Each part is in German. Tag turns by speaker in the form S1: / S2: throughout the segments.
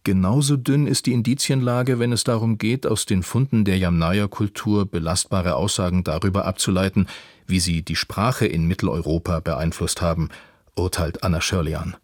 S1: Genauso dünn ist die Indizienlage, wenn es darum geht, aus den Funden der Yamnaya-Kultur belastbare Aussagen darüber abzuleiten, wie sie die Sprache in Mitteleuropa beeinflusst haben, urteilt Anna Scherlian.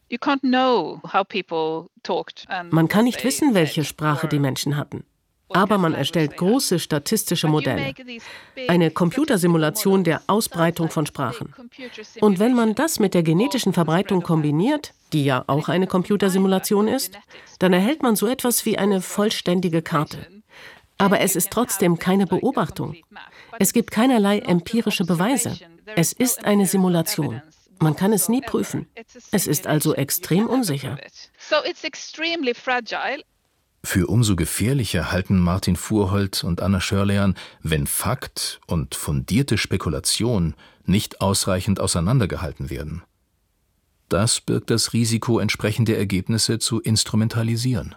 S2: Man kann nicht wissen, welche Sprache die Menschen hatten. Aber man erstellt große statistische Modelle. Eine Computersimulation der Ausbreitung von Sprachen. Und wenn man das mit der genetischen Verbreitung kombiniert, die ja auch eine Computersimulation ist, dann erhält man so etwas wie eine vollständige Karte. Aber es ist trotzdem keine Beobachtung. Es gibt keinerlei empirische Beweise. Es ist eine Simulation. Man kann es nie prüfen. Es ist also extrem unsicher.
S1: Für umso gefährlicher halten Martin Fuhrholt und Anna Scherlian, wenn Fakt und fundierte Spekulation nicht ausreichend auseinandergehalten werden. Das birgt das Risiko, entsprechende Ergebnisse zu instrumentalisieren.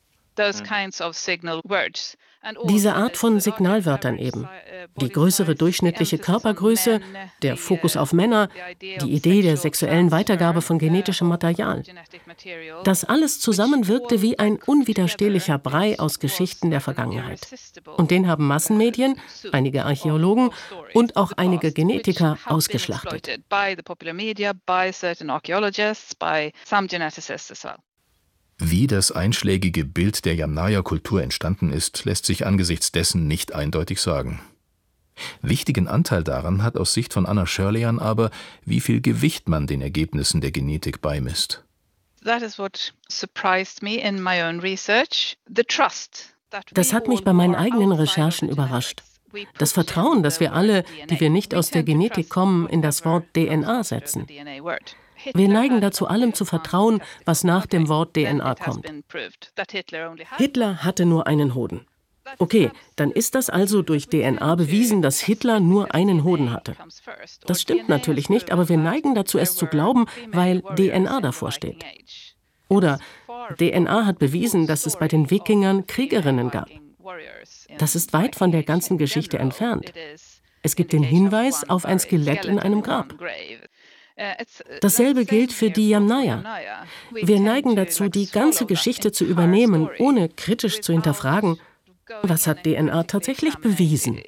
S2: Diese Art von Signalwörtern eben. Die größere durchschnittliche Körpergröße, der Fokus auf Männer, die Idee der sexuellen Weitergabe von genetischem Material. Das alles zusammen wirkte wie ein unwiderstehlicher Brei aus Geschichten der Vergangenheit. Und den haben Massenmedien, einige Archäologen und auch einige Genetiker ausgeschlachtet.
S1: Wie das einschlägige Bild der Yamnaya-Kultur entstanden ist, lässt sich angesichts dessen nicht eindeutig sagen. Wichtigen Anteil daran hat aus Sicht von Anna Scherlian aber, wie viel Gewicht man den Ergebnissen der Genetik beimisst.
S2: Das hat mich bei meinen eigenen Recherchen überrascht. Das Vertrauen, das wir alle, die wir nicht aus der Genetik kommen, in das Wort DNA setzen. Wir neigen dazu, allem zu vertrauen, was nach dem Wort DNA kommt. Hitler hatte nur einen Hoden. Okay, dann ist das also durch DNA bewiesen, dass Hitler nur einen Hoden hatte. Das stimmt natürlich nicht, aber wir neigen dazu, es zu glauben, weil DNA davor steht. Oder DNA hat bewiesen, dass es bei den Wikingern Kriegerinnen gab. Das ist weit von der ganzen Geschichte entfernt. Es gibt den Hinweis auf ein Skelett in einem Grab. Dasselbe gilt für die Yamnaya. Wir neigen dazu, die ganze Geschichte zu übernehmen, ohne kritisch zu hinterfragen, was hat DNA tatsächlich bewiesen.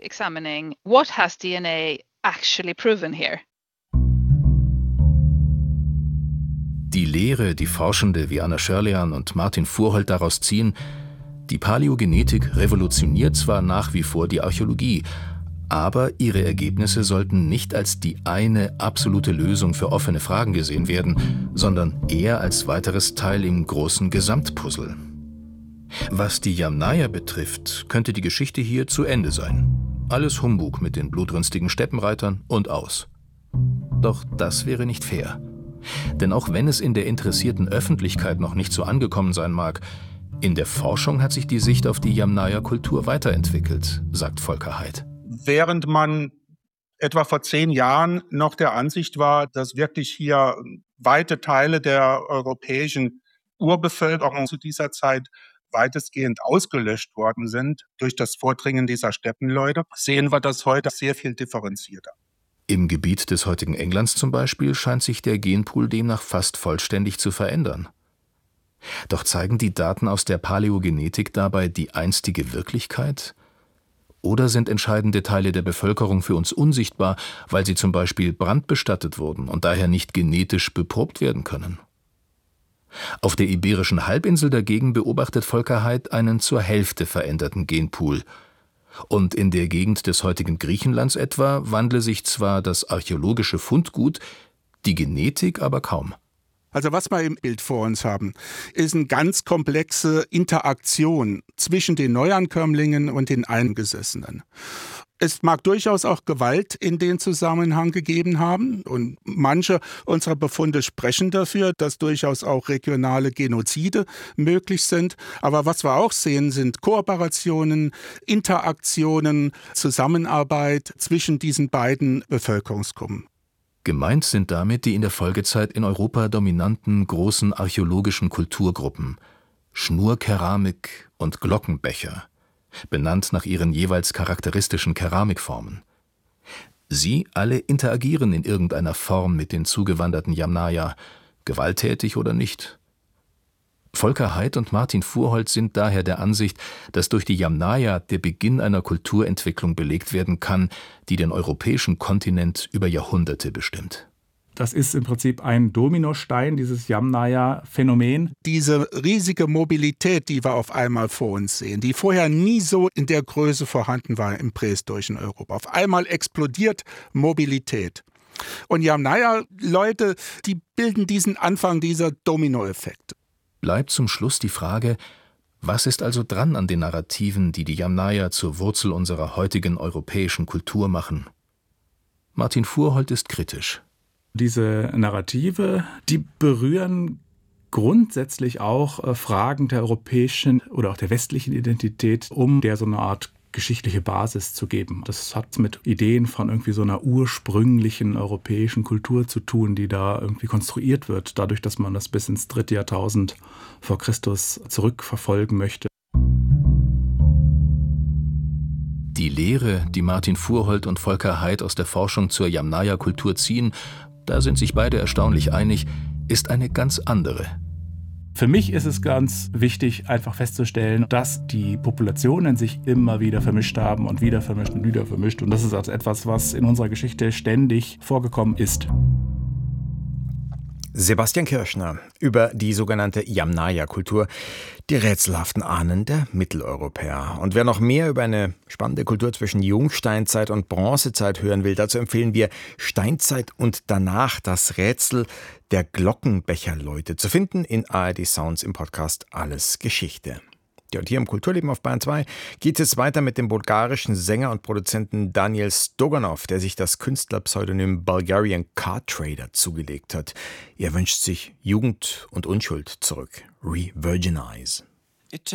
S1: Die Lehre, die Forschende wie Anna Scherlian und Martin Fuhrholt daraus ziehen, die Paläogenetik revolutioniert zwar nach wie vor die Archäologie, aber ihre Ergebnisse sollten nicht als die eine absolute Lösung für offene Fragen gesehen werden, sondern eher als weiteres Teil im großen Gesamtpuzzle. Was die Yamnaya betrifft, könnte die Geschichte hier zu Ende sein. Alles Humbug mit den blutrünstigen Steppenreitern und aus. Doch das wäre nicht fair. Denn auch wenn es in der interessierten Öffentlichkeit noch nicht so angekommen sein mag, in der Forschung hat sich die Sicht auf die Yamnaya-Kultur weiterentwickelt, sagt Volker Heydt.
S3: Während man etwa vor 10 Jahren noch der Ansicht war, dass wirklich hier weite Teile der europäischen Urbevölkerung zu dieser Zeit weitestgehend ausgelöscht worden sind durch das Vordringen dieser Steppenleute, sehen wir das heute sehr viel differenzierter.
S1: Im Gebiet des heutigen Englands zum Beispiel scheint sich der Genpool demnach fast vollständig zu verändern. Doch zeigen die Daten aus der Paläogenetik dabei die einstige Wirklichkeit? Oder sind entscheidende Teile der Bevölkerung für uns unsichtbar, weil sie zum Beispiel brandbestattet wurden und daher nicht genetisch beprobt werden können? Auf der Iberischen Halbinsel dagegen beobachtet Volker Heydt einen zur Hälfte veränderten Genpool. Und in der Gegend des heutigen Griechenlands etwa wandle sich zwar das archäologische Fundgut, die Genetik aber kaum.
S4: Also was wir im Bild vor uns haben, ist eine ganz komplexe Interaktion zwischen den Neuankömmlingen und den Eingesessenen. Es mag durchaus auch Gewalt in den Zusammenhang gegeben haben und manche unserer Befunde sprechen dafür, dass durchaus auch regionale Genozide möglich sind. Aber was wir auch sehen, sind Kooperationen, Interaktionen, Zusammenarbeit zwischen diesen beiden Bevölkerungsgruppen.
S1: Gemeint sind damit die in der Folgezeit in Europa dominanten großen archäologischen Kulturgruppen Schnurkeramik und Glockenbecher, benannt nach ihren jeweils charakteristischen Keramikformen. Sie alle interagieren in irgendeiner Form mit den zugewanderten Yamnaya, gewalttätig oder nicht. Volker Heydt und Martin Fuhrholt sind daher der Ansicht, dass durch die Yamnaya der Beginn einer Kulturentwicklung belegt werden kann, die den europäischen Kontinent über Jahrhunderte bestimmt.
S5: Das ist im Prinzip ein Dominostein, dieses Yamnaya-Phänomen.
S4: Diese riesige Mobilität, die wir auf einmal vor uns sehen, die vorher nie so in der Größe vorhanden war im prähistorischen Europa. Auf einmal explodiert Mobilität. Und Yamnaya-Leute, die bilden diesen Anfang dieser Dominoeffekte.
S1: Bleibt zum Schluss die Frage, was ist also dran an den Narrativen, die die Yamnaya zur Wurzel unserer heutigen europäischen Kultur machen? Martin Fuhrholt ist kritisch.
S5: Diese Narrative, die berühren grundsätzlich auch Fragen der europäischen oder auch der westlichen Identität, um der so eine Art geschichtliche Basis zu geben. Das hat mit Ideen von irgendwie so einer ursprünglichen europäischen Kultur zu tun, die da irgendwie konstruiert wird, dadurch, dass man das bis ins 3. Jahrtausend vor Christus zurückverfolgen möchte.
S1: Die Lehre, die Martin Fuhrholt und Volker Heydt aus der Forschung zur Yamnaya-Kultur ziehen, da sind sich beide erstaunlich einig, ist eine ganz andere.
S5: Für mich ist es ganz wichtig, einfach festzustellen, dass die Populationen sich immer wieder vermischt haben und wieder vermischt und wieder vermischt. Und das ist also etwas, was in unserer Geschichte ständig vorgekommen ist.
S6: Sebastian Kirschner über die sogenannte Yamnaya-Kultur, die rätselhaften Ahnen der Mitteleuropäer. Und wer noch mehr über eine spannende Kultur zwischen Jungsteinzeit und Bronzezeit hören will, dazu empfehlen wir Steinzeit und danach das Rätsel der Glockenbecherleute, zu finden in ARD Sounds im Podcast Alles Geschichte. Ja, und hier im Kulturleben auf Bayern 2 geht es weiter mit dem bulgarischen Sänger und Produzenten Daniel Stoganov, der sich das Künstlerpseudonym Bulgarian Car Trader zugelegt hat. Er wünscht sich Jugend und Unschuld zurück. Re-Virginize.